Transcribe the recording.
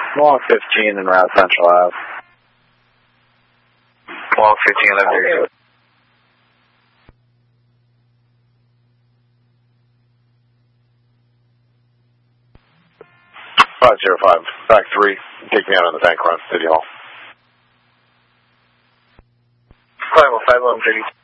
Long 15 and Route Central Ave. Long 15, 11. Okay. .505, back 3, take me out on the bank run, City Hall. 505, 1130.